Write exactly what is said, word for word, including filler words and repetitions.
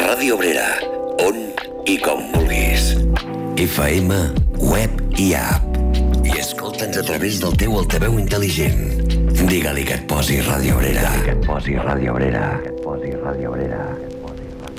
Ràdio Obrera, on i com vulguis. F M, web i app. I escolta'ns a través del teu altaveu intel·ligent. Digue-li que et posi Ràdio Obrera. Que et posi Ràdio Obrera. Que et posi Ràdio Obrera.